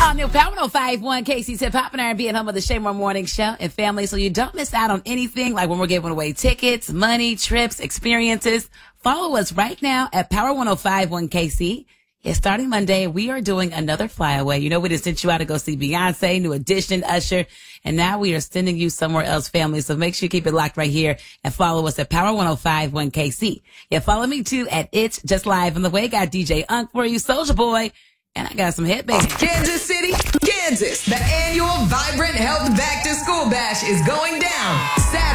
On the Power 105.1 KC's Hip Hop and R&B and home of the Shaymore Morning Show and family, so you don't miss out on anything like when we're giving away tickets, money, trips, experiences. Follow us right now at Power 105.1 KC. It's starting Monday. We are doing another flyaway. You know, we just sent you out to go see Beyonce, New Edition, Usher, and now we are sending you somewhere else, family. So make sure you keep it locked right here and follow us at Power 105.1 KC. Yeah, follow me too at It's Just Live on the way. Got DJ Unk for you, Soulja Boy, and I got some headbands. Kansas City, Kansas. The annual Vibrant Health Back to School Bash is going down Saturday.